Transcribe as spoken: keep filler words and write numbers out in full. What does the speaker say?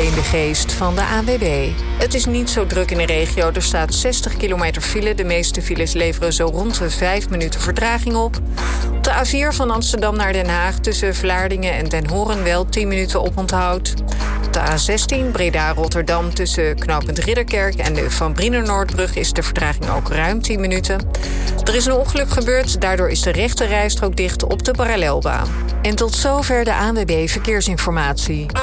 Helene de Geest van de A N W B. Het is niet zo druk in de regio. Er staat zestig kilometer file. De meeste files leveren zo rond de vijf minuten vertraging op. Op de A vier van Amsterdam naar Den Haag tussen Vlaardingen en Den Horen wel tien minuten oponthoud. Op de A zestien Breda-Rotterdam tussen knooppunt Ridderkerk en de Van Brienenoordbrug is de vertraging ook ruim tien minuten. Er is een ongeluk gebeurd, daardoor is de rechte rijstrook dicht op de parallelbaan. En tot zover de A N W B Verkeersinformatie.